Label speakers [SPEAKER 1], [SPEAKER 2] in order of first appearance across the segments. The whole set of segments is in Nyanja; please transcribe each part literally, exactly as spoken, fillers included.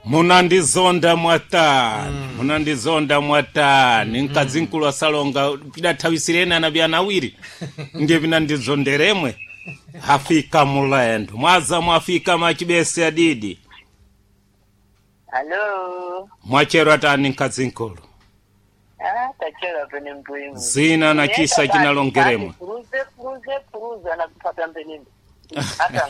[SPEAKER 1] Munandizonda mwata, mm. munandizonda mwata, ninkazinkulu asalonga, pida tawisirena na bia nawiri, nge vinandizonderemwe, hafika mulendo, mwaza mwafika machibesi ya didi.
[SPEAKER 2] Hello.
[SPEAKER 1] Mwachero hata ninkazinkulu.
[SPEAKER 2] Ah, tachero pene mpuimu.
[SPEAKER 1] Zina na kisa kinalongeremwe.
[SPEAKER 2] Puruze, puruze, puruze, na kupata mpenimbe. Hata,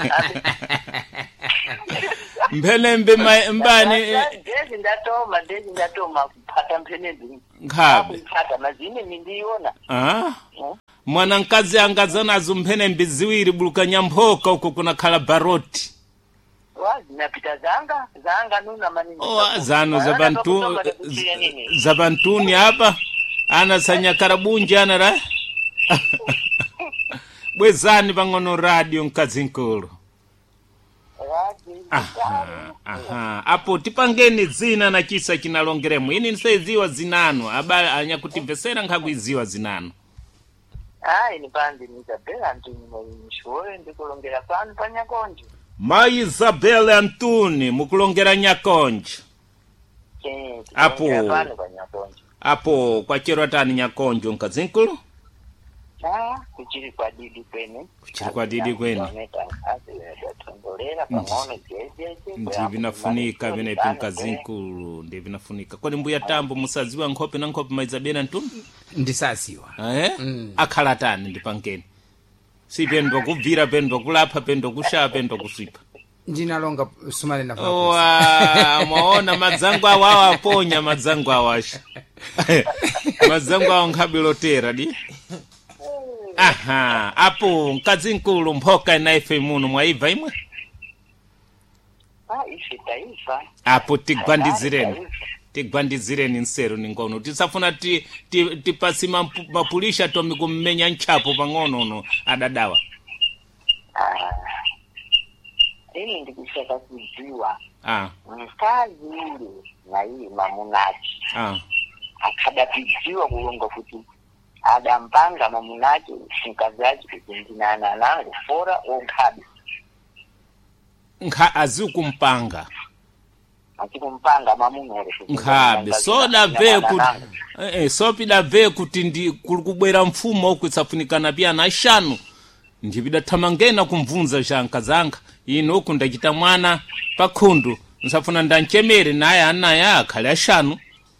[SPEAKER 1] Mbele mbe mbani
[SPEAKER 2] Dezi ndatoma, dezi ndatoma kupata mpenimbe.
[SPEAKER 1] Ngabe.
[SPEAKER 2] Kupata mazini mindiona.
[SPEAKER 1] Ah? Mwana nkazi angazana azumpene mbiziwiri buluka nyamboka uko kuna kala baroti.
[SPEAKER 2] Wazi napita zanga, zanga nuna manini.
[SPEAKER 1] Oh, zano zabantu zabantuni hapa ana sanya karabunja ana ra. Bwezani bangono radio nkazinkulu. Aha, aha. Apo tipangeni zina na kisa kinalongeremo. Ini niseziwa zinano. Aba anyakutivesera nkagwiziwa zinano.
[SPEAKER 2] Ah, ini pandi nizabela ntuni mwishowe ndikulongera panu pa Nyakonjo.
[SPEAKER 1] Ma Isabella Antuni mukulongera Nyakonjo.
[SPEAKER 2] Eh,
[SPEAKER 1] Apo.
[SPEAKER 2] panu pa Nyakonjo.
[SPEAKER 1] Apo kwa chero atani Nyakonjo nkazinkulu?
[SPEAKER 2] Ah, kuchiri kwa didi kwene.
[SPEAKER 1] Kuchiri kwa didi kwene. Ndi vinafunika vina ipinka zinkulu, ndi vinafunika. Kwa mbuya tambo musaziwa nkope na nkope maizabena Antuni?
[SPEAKER 3] Ndisasiwa.
[SPEAKER 1] Eh? Mm. Akhalatani ndi pangeni. Si pendo kuvira, pendo kulapa, pendo kusha, pendo kusipa.
[SPEAKER 3] Ndinalonga sumale na
[SPEAKER 1] fakusa. Owa, maona mazangu awawa aponya mazangu awasha. Mazangu awa nkhabilotera di. Aha, apo nkazinkulu mpoka na F M munu mwaiva imwe?
[SPEAKER 2] Ah, ife taifa.
[SPEAKER 1] Apo tigwandizireni. Tigwandizireni nsero ningono. Tisafuna ti, ti, ti pasi mapulisha tomi kummenya nchapo pangono no adadawa.
[SPEAKER 2] Ah. Ini ndikushaka kujiwa.
[SPEAKER 1] Ah.
[SPEAKER 2] Mkazi ule na hii mamunachi.
[SPEAKER 1] Ah.
[SPEAKER 2] Akada kujiwa kulonga kuti adampanga mamunachi mkazi yake kujindinana nangu fora onkabi.
[SPEAKER 1] Nka azukumpanga.
[SPEAKER 2] Akikumpanga mamunore.
[SPEAKER 1] Nkabe soda ve kuti eh sopida ve kuti ndi kulikubwera mfumo okutsafunikana pia na shanu. Ndibida tamangena kumvunza janka zanga ino kundachita mwana pakhundu nsafuna ndanchemere naye anaya akhale ashanu.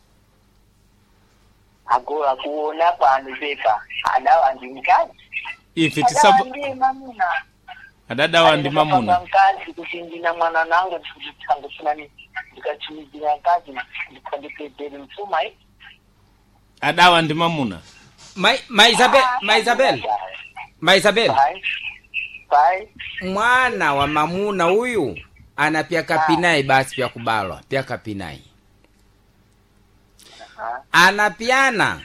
[SPEAKER 2] Agora kuona pano pepa adawa ndi mkazi.
[SPEAKER 1] Ife tisapo
[SPEAKER 2] ndi mamuna.
[SPEAKER 1] Adadawa ndi mamuna.
[SPEAKER 2] Mkazi kutingina mwana nangu kutango fulani ndikachimizira mkazi ndikandipedere mfuma eh.
[SPEAKER 1] Adawa ndi mamuna.
[SPEAKER 3] Mai mai Isabel, mai Isabel. Mai Isabel.
[SPEAKER 2] Pai.
[SPEAKER 3] Mwana wa mamuna huyu anapia kapinai basi pia kubalwa, pia kapinai. Anapiana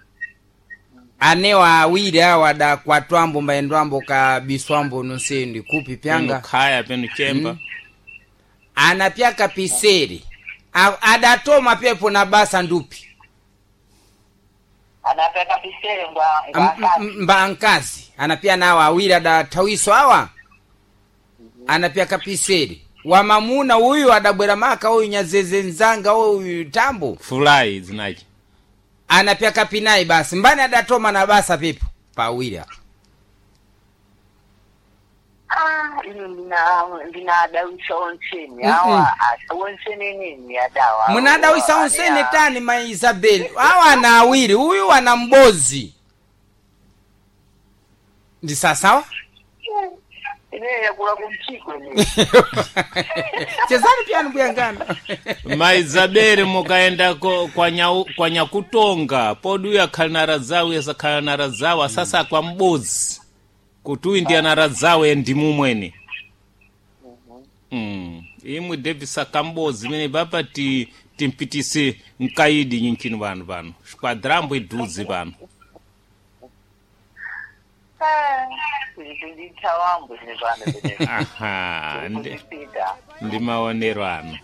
[SPEAKER 3] anewa awiri awa da kwa twambo mbaendwambo ka biswambo nusendi kupi pyanga
[SPEAKER 1] kaya penu chemba. Mm.
[SPEAKER 3] Anapia kapiseri adatoma pepo na basa ndupi.
[SPEAKER 2] Anapia kapiseri mba ankazi.
[SPEAKER 3] Mba ankazi anapia na awiri da tawiso awa. Anapia kapiseri wa mamuna huyu adabwera maka huyu nyazeze nzanga huyu tambo
[SPEAKER 1] fulai zinaji
[SPEAKER 3] anapia kapinai basi mbani adatoma na basa pepo pawira.
[SPEAKER 2] Ah, ino mina mina adawisa onseni awa onseni nini adawa
[SPEAKER 3] muna adawisa onseni tani ma Isabel awa na awiri huyu ana mbozi ndi sasawa.
[SPEAKER 2] Ine ya kula kumchiko ni.
[SPEAKER 3] Chezani pia nubuyangana.
[SPEAKER 1] Ma Isabel mukaenda kwa nya kwa Nyakutonga podu ya kanara zawe ya kanara zawa sasa kwa mbozi kutu india nara zawe ndimu mwene. Mm. Imu devisa kambozi mene baba ti timpitisi nkaidi nchini banu banu. Shkwadrambo iduzi banu. Aha, ndi, ndi maonero ano.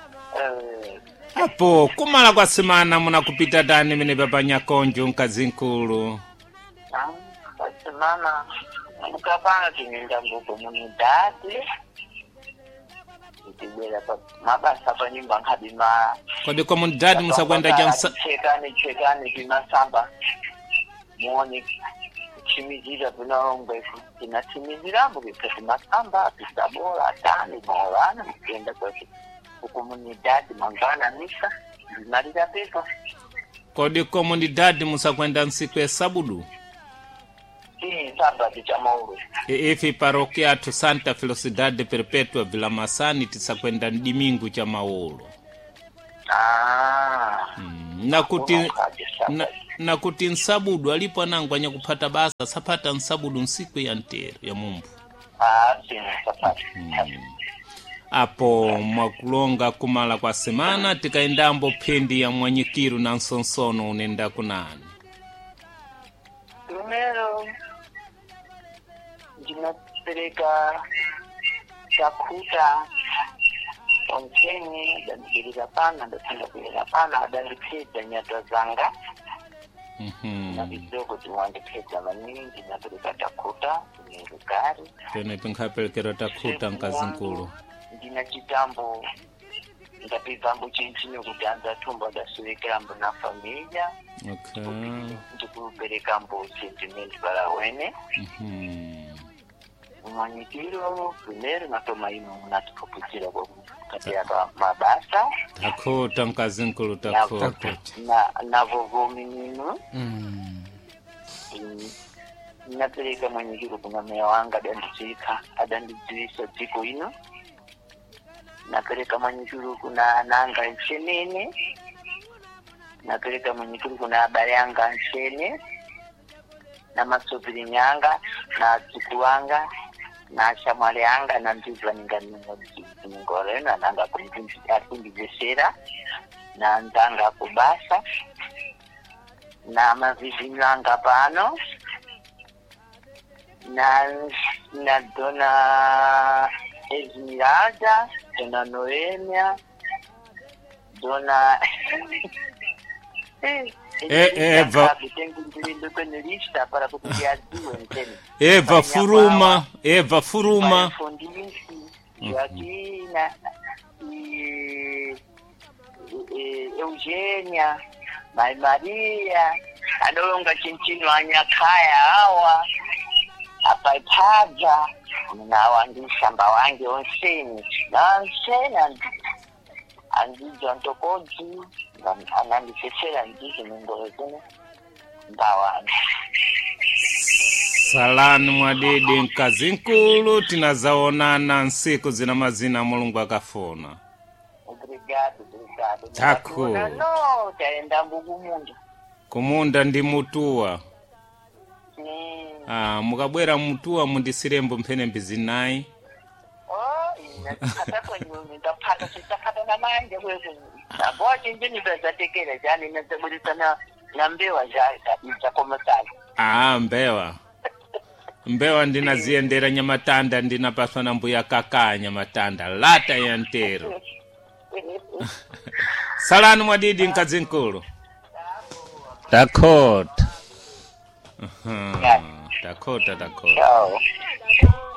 [SPEAKER 1] Apo, kumala kwa semana muna kupita tani mene baba Nyakonjo nkazinkulu.
[SPEAKER 2] Kwa semana, mukapanga kinenda mbuko munu dati. ndabwera pa mabasa pa nyumba nkabima
[SPEAKER 1] kodi komunidadi musakwenda jansa
[SPEAKER 2] chekane chekane timasamba muone chimizira tunaongwefu tinachimizirambo kipesi masamba pisabola tani maolana mkienda kweke kukomunidadi mangana misa ndimalira pepa
[SPEAKER 1] kodi komunidadi musakwenda nsiku ya sabudu
[SPEAKER 2] si sabati cha mauru
[SPEAKER 1] ifi parokia tu Santa Felicidade Perpetua Vila Masani tisakwenda ndimingu cha maolo
[SPEAKER 2] ah
[SPEAKER 1] hmm. na kuti na, na kuti nsabudu alipo anangwanya kupata basa sapata nsabudu nsiku ya ntero ya mumbu
[SPEAKER 2] ah si sapata
[SPEAKER 1] hmm. Apo mwakulonga kumala kwa semana tikaendambo pendi ya mwanyikiru na nsonsono unenda kunani
[SPEAKER 2] primero ndinapeleka chakuta oncheni dandipeleka pana ndatenda peleka pana adandipedza nyata zanga
[SPEAKER 1] mhm
[SPEAKER 2] na vidogo tiwandipedza maningi napeleka chakuta nilugari
[SPEAKER 1] tene tinkapelekera takuta nkazinkulu
[SPEAKER 2] ndina chitambo ndapezambo chinchini kutanza tumba dasuwekerambo na familia
[SPEAKER 1] okay
[SPEAKER 2] ndikuperekambo sentiment para wene
[SPEAKER 1] mhm
[SPEAKER 2] mwanyikiro primero natoma ino natipoputira kwa katika kwa mabasa
[SPEAKER 1] takuta nkazinkulu takuta
[SPEAKER 2] na na vovomi nino
[SPEAKER 3] Mm.
[SPEAKER 2] napeleka mwanyikiro kuna meya wanga adandichika adandijuisa dziko ino napeleka mwanyikiro kuna nanga nchenene napeleka mwanyikiro kuna habari yanga nchene na masubiri nyanga na dziko wanga na shamwali yanga na ndizwa ningore na nanga kumvindizesera na ndanga kubasa na mavizinyo anga pano na na dona Esmeralda, dona Noemia, dona
[SPEAKER 1] Eh, Eva.
[SPEAKER 2] Tengo un kwenye lista para kukujiaziwe mteni.
[SPEAKER 1] Eva Furuma, Eva Furuma.
[SPEAKER 2] Fondisi, Joaquina, Eugenia, Mai Maria, adolonga chinchini wanyakaya hawa, apaitaja, na wandishamba wange onseni, na onseni, andijo ntokoji, anandisesera ndizo mingorezene, ndawani.
[SPEAKER 1] Salani mwadidi nkazinkulu tinazaonana nsiku zina mazina mulungu akafona.
[SPEAKER 2] Obrigado, obrigado.
[SPEAKER 1] Tako.
[SPEAKER 2] No, taenda mbugu munda.
[SPEAKER 1] Kumunda ndi mutua.
[SPEAKER 2] Mm.
[SPEAKER 1] Ah, mukabwera mutua mundisirembo mpene mbizinayi.
[SPEAKER 2] Oh, inataka kwenye ndapata sitapata na manje kwezo. Aboje njini beza tekele jani nazabulisa na na mbewa jani itakoma sana.
[SPEAKER 1] Ah, mbewa. Mbewa ndinaziendera nyamatanda ndinapaswa na mbuya kaka nyamatanda lata ya ntero. Salani mwadidi nkazinkulu. Dakota. Uh-huh. Dakota, Dakota.
[SPEAKER 2] Ciao.